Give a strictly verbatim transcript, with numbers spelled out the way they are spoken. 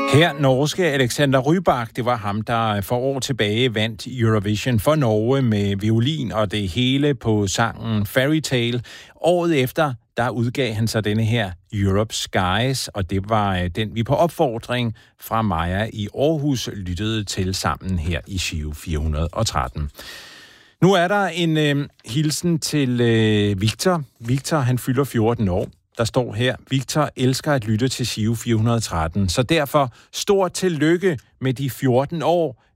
Her norske Alexander Rybak, det var ham, der for år tilbage vandt Eurovision for Norge med violin og det hele på sangen Fairy Tale. Året efter, der udgav han så denne her Europe Skies, og det var den, vi på opfordring fra Maja i Aarhus lyttede til sammen her i Giro fire hundrede og tretten. Nu er der en øh, hilsen til øh, Victor. Victor, han fylder fjorten år. Der står her, Victor elsker at lytte til Giro fire hundrede og tretten, så derfor stort tillykke med de fjorten år.